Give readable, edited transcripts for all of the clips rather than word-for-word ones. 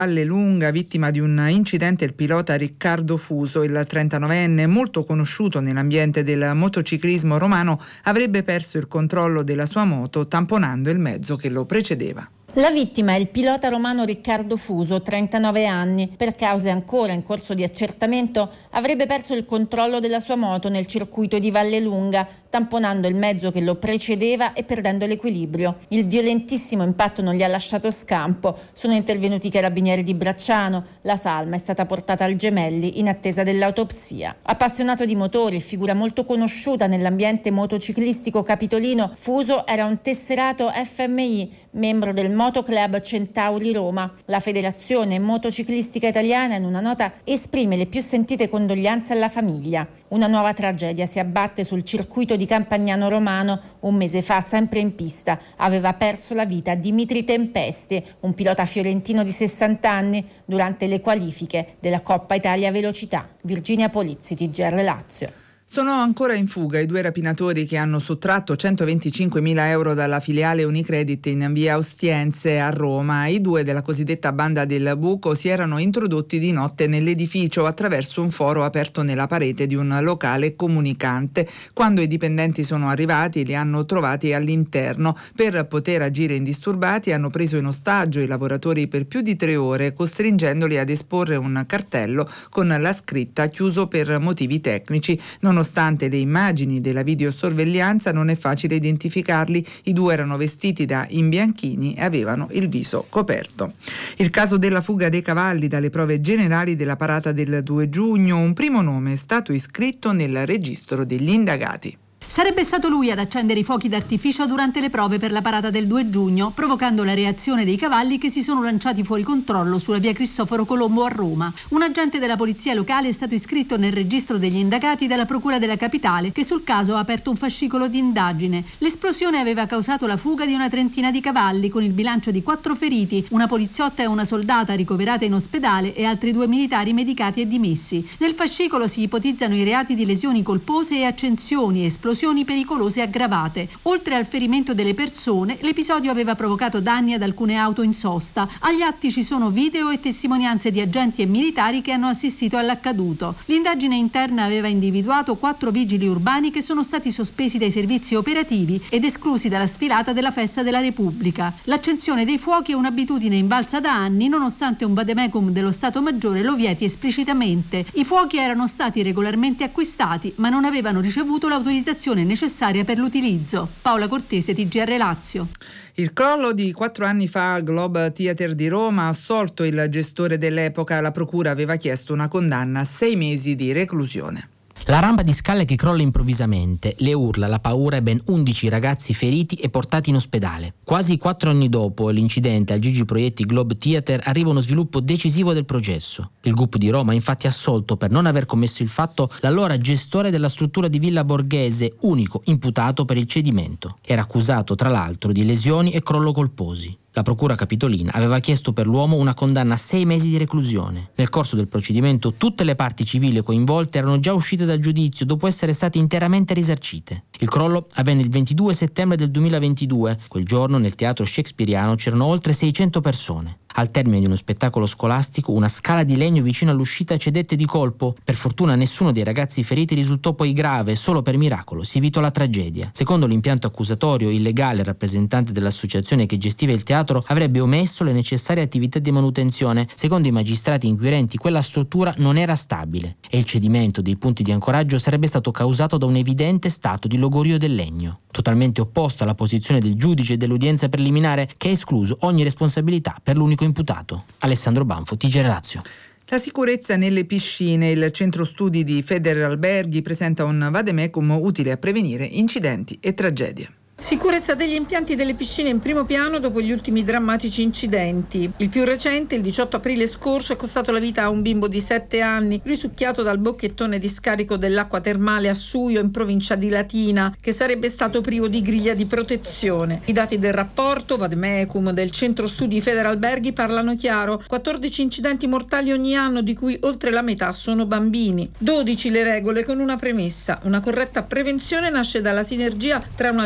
Vallelunga, vittima di un incidente, il pilota Riccardo Fuso. Il 39enne, molto conosciuto nell'ambiente del motociclismo romano, avrebbe perso il controllo della sua moto tamponando il mezzo che lo precedeva. La vittima è il pilota romano Riccardo Fuso, 39 anni. Per cause ancora in corso di accertamento, avrebbe perso il controllo della sua moto nel circuito di Vallelunga, tamponando il mezzo che lo precedeva e perdendo l'equilibrio. Il violentissimo impatto non gli ha lasciato scampo. Sono intervenuti i carabinieri di Bracciano. La salma è stata portata al Gemelli in attesa dell'autopsia. Appassionato di motori e figura molto conosciuta nell'ambiente motociclistico capitolino, Fuso era un tesserato FMI, membro del Motoclub Centauri Roma. La Federazione Motociclistica Italiana in una nota esprime le più sentite condoglianze alla famiglia. Una nuova tragedia si abbatte sul circuito di Campagnano Romano. Un mese fa, sempre in pista, aveva perso la vita Dimitri Tempesti, un pilota fiorentino di 60 anni, durante le qualifiche della Coppa Italia Velocità. Virginia Polizzi, TGR Lazio. Sono ancora in fuga i 2 rapinatori che hanno sottratto 125.000 euro dalla filiale Unicredit in via Ostiense a Roma. I 2 della cosiddetta banda del buco si erano introdotti di notte nell'edificio attraverso un foro aperto nella parete di un locale comunicante. Quando i dipendenti sono arrivati, li hanno trovati all'interno. Per poter agire indisturbati hanno preso in ostaggio i lavoratori per più di 3 ore, costringendoli ad esporre un cartello con la scritta "chiuso per motivi tecnici". Nonostante le immagini della videosorveglianza, non è facile identificarli. I 2 erano vestiti da imbianchini e avevano il viso coperto. Il caso della fuga dei cavalli dalle prove generali della parata del 2 giugno, un primo nome è stato iscritto nel registro degli indagati. Sarebbe stato lui ad accendere i fuochi d'artificio durante le prove per la parata del 2 giugno, provocando la reazione dei cavalli che si sono lanciati fuori controllo sulla via Cristoforo Colombo a Roma. Un agente della polizia locale è stato iscritto nel registro degli indagati dalla Procura della Capitale, che sul caso ha aperto un fascicolo di indagine. L'esplosione aveva causato la fuga di una trentina di cavalli, con il bilancio di 4 feriti, una poliziotta e una soldata ricoverate in ospedale e altri 2 militari medicati e dimessi. Nel fascicolo si ipotizzano i reati di lesioni colpose e accensioni, esplosioni pericolose aggravate. Oltre al ferimento delle persone, l'episodio aveva provocato danni ad alcune auto in sosta. Agli atti ci sono video e testimonianze di agenti e militari che hanno assistito all'accaduto. L'indagine interna aveva individuato 4 vigili urbani che sono stati sospesi dai servizi operativi ed esclusi dalla sfilata della Festa della Repubblica. L'accensione dei fuochi è un'abitudine invalsa da anni, nonostante un vademecum dello Stato Maggiore lo vieti esplicitamente. I fuochi erano stati regolarmente acquistati, ma non avevano ricevuto l'autorizzazione necessaria per l'utilizzo. Paola Cortese, TGR Lazio. Il crollo di 4 anni fa al Globe Theatre di Roma ha assolto il gestore dell'epoca. La procura aveva chiesto una condanna a 6 mesi di reclusione. La rampa di scale che crolla improvvisamente, le urla, la paura e ben 11 ragazzi feriti e portati in ospedale. Quasi 4 anni dopo l'incidente al Gigi Proietti Globe Theatre arriva uno sviluppo decisivo del processo. Il GUP di Roma ha infatti assolto per non aver commesso il fatto l'allora gestore della struttura di Villa Borghese, unico imputato per il cedimento. Era accusato tra l'altro di lesioni e crollo colposi. La procura capitolina aveva chiesto per l'uomo una condanna a 6 mesi di reclusione. Nel corso del procedimento tutte le parti civili coinvolte erano già uscite dal giudizio dopo essere state interamente risarcite. Il crollo avvenne il 22 settembre del 2022. Quel giorno nel teatro shakespeariano c'erano oltre 600 persone. Al termine di uno spettacolo scolastico, una scala di legno vicino all'uscita cedette di colpo. Per fortuna nessuno dei ragazzi feriti risultò poi grave, solo per miracolo si evitò la tragedia. Secondo l'impianto accusatorio, il legale rappresentante dell'associazione che gestiva il teatro avrebbe omesso le necessarie attività di manutenzione. Secondo i magistrati inquirenti, quella struttura non era stabile e il cedimento dei punti di ancoraggio sarebbe stato causato da un evidente stato di logorio del legno. Totalmente opposta alla posizione del giudice dell'udienza preliminare, che ha escluso ogni responsabilità per l'unico imputato. Alessandro Banfo, TGR Lazio. La sicurezza nelle piscine. Il centro studi di Federalberghi presenta un vademecum utile a prevenire incidenti e tragedie. Sicurezza degli impianti delle piscine in primo piano dopo gli ultimi drammatici incidenti. Il più recente, il 18 aprile scorso, è costato la vita a un bimbo di 7 anni risucchiato dal bocchettone di scarico dell'acqua termale a Suio in provincia di Latina, che sarebbe stato privo di griglia di protezione. I dati del rapporto vademecum del centro studi Federalberghi parlano chiaro: 14 incidenti mortali ogni anno, di cui oltre la metà sono bambini. 12 le regole, con una premessa: una corretta prevenzione nasce dalla sinergia tra una gestione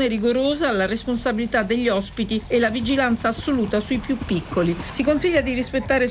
gestione rigorosa, la responsabilità degli ospiti e la vigilanza assoluta sui più piccoli. Si consiglia di rispettare